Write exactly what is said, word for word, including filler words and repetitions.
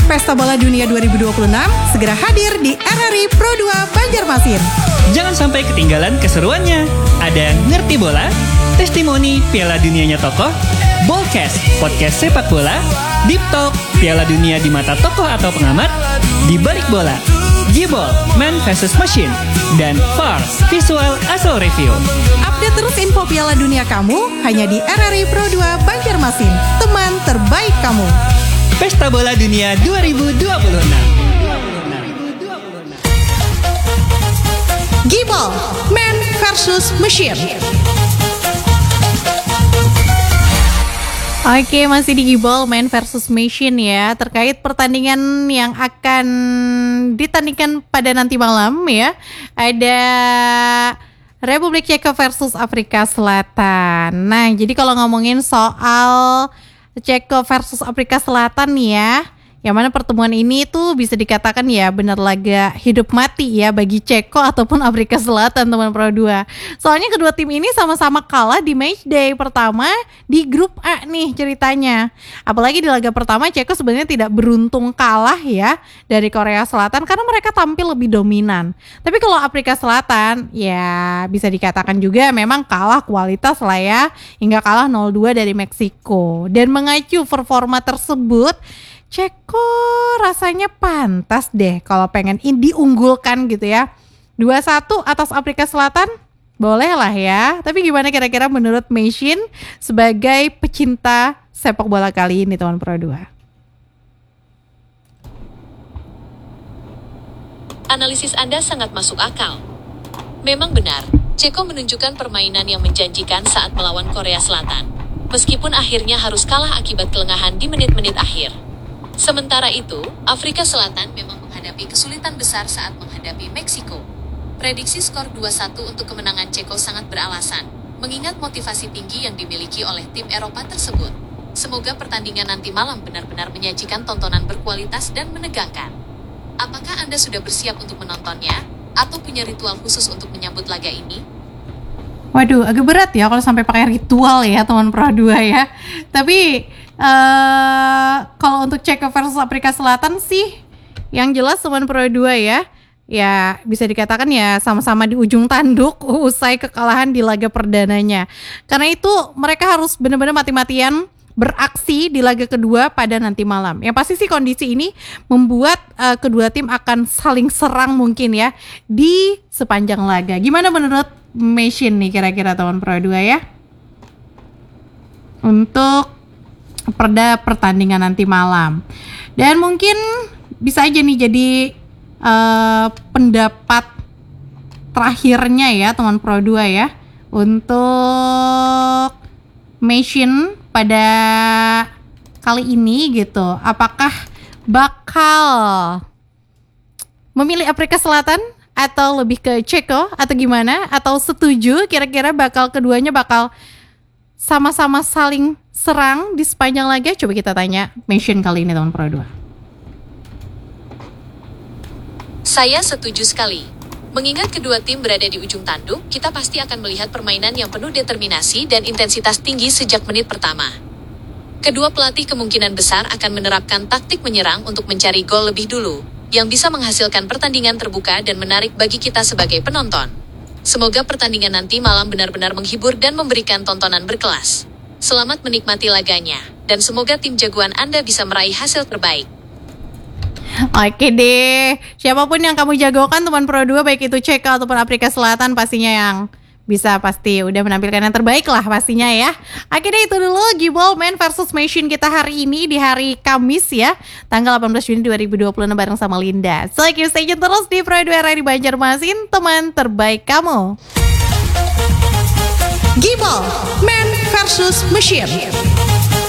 Pesta Bola Dunia dua ribu dua puluh enam segera hadir di R R I Pro dua Banjarmasin. Jangan sampai ketinggalan keseruannya. Ada Ngerti Bola, testimoni Piala Dunianya tokoh, Bolcast, podcast sepak bola, Deep Talk, Piala Dunia di mata tokoh atau pengamat, Di Balik Bola, Gibol, Man versus Machine, dan V A R, Visual Asal Review. Update terus info Piala Dunia kamu hanya di R R I Pro dua Banjarmasin, teman terbaik kamu. Pesta Bola Dunia dua ribu dua puluh enam. Gibol, Man versus Machine. Oke, masih di Gibol Man versus Machine ya, terkait pertandingan yang akan ditandingkan pada nanti malam ya. Ada Republik Ceko versus Afrika Selatan. Nah, jadi kalau ngomongin soal Ceko versus Afrika Selatan nih ya, yang mana pertemuan ini tuh bisa dikatakan ya benar laga hidup mati ya bagi Ceko ataupun Afrika Selatan, teman Pro dua. Soalnya kedua tim ini sama-sama kalah di match day pertama di grup A nih ceritanya. Apalagi di laga pertama Ceko sebenarnya tidak beruntung kalah ya dari Korea Selatan karena mereka tampil lebih dominan. Tapi kalau Afrika Selatan ya bisa dikatakan juga memang kalah kualitas lah ya, hingga kalah nol dua dari Meksiko. Dan mengacu performa tersebut, Ceko rasanya pantas deh kalau pengen diunggulkan gitu ya. dua satu atas Afrika Selatan, boleh lah ya. Tapi gimana kira-kira menurut Machine sebagai pecinta sepak bola kali ini, teman Pro dua? Analisis Anda sangat masuk akal. Memang benar, Ceko menunjukkan permainan yang menjanjikan saat melawan Korea Selatan. Meskipun akhirnya harus kalah akibat kelengahan di menit-menit akhir. Sementara itu, Afrika Selatan memang menghadapi kesulitan besar saat menghadapi Meksiko. Prediksi skor dua satu untuk kemenangan Ceko sangat beralasan, mengingat motivasi tinggi yang dimiliki oleh tim Eropa tersebut. Semoga pertandingan nanti malam benar-benar menyajikan tontonan berkualitas dan menegangkan. Apakah Anda sudah bersiap untuk menontonnya? Atau punya ritual khusus untuk menyambut laga ini? Waduh, agak berat ya kalau sampai pakai ritual ya, teman Pro dua ya. Tapi Uh, kalau untuk Ceko versus Afrika Selatan sih yang jelas teman Pro dua ya, ya bisa dikatakan ya sama-sama di ujung tanduk usai kekalahan di laga perdananya. Karena itu mereka harus benar-benar mati-matian beraksi di laga kedua pada nanti malam. Yang pasti sih kondisi ini membuat uh, kedua tim akan saling serang mungkin ya di sepanjang laga. Gimana menurut Machine nih kira-kira teman Pro dua ya? Untuk perda pertandingan nanti malam. Dan mungkin bisa aja nih jadi uh, pendapat terakhirnya ya teman Pro dua ya untuk Machine pada kali ini gitu. Apakah bakal memilih Afrika Selatan atau lebih ke Ceko atau gimana? Atau setuju kira-kira bakal keduanya bakal sama-sama saling serang di sepanjang laga? Coba kita tanya Machine kali ini teman Pro dua. Saya setuju sekali. Mengingat kedua tim berada di ujung tanduk, kita pasti akan melihat permainan yang penuh determinasi dan intensitas tinggi sejak menit pertama. Kedua pelatih kemungkinan besar akan menerapkan taktik menyerang untuk mencari gol lebih dulu, yang bisa menghasilkan pertandingan terbuka dan menarik bagi kita sebagai penonton. Semoga pertandingan nanti malam benar-benar menghibur dan memberikan tontonan berkelas. Selamat menikmati laganya, dan semoga tim jagoan Anda bisa meraih hasil terbaik. Oke deh, siapapun yang kamu jagokan teman Pro dua, baik itu Ceko ataupun Afrika Selatan, pastinya yang bisa pasti udah menampilkan yang terbaik lah pastinya ya. Oke deh, itu dulu Gibol Man versus Machine kita hari ini di hari Kamis ya, tanggal delapan belas Juni dua ribu dua puluh enam bareng sama Linda. So, stay tune terus di Pro dua R R I Banjarmasin, teman terbaik kamu. Gibol Man versus Machine.